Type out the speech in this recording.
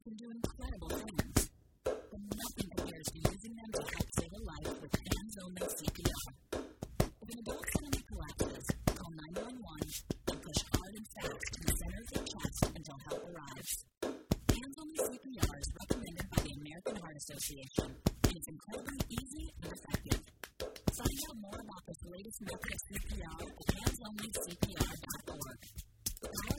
can do incredible things. But nothing compares to using them to help save a life with hands-only CPR. If an adult suddenly collapses, call 911 and push hard and fast to the center of their chest until help arrives. Hands-only CPR is recommended by the American Heart Association, and it's incredibly easy and effective. Find out more about this latest method of CPR at handsonlycpr.org.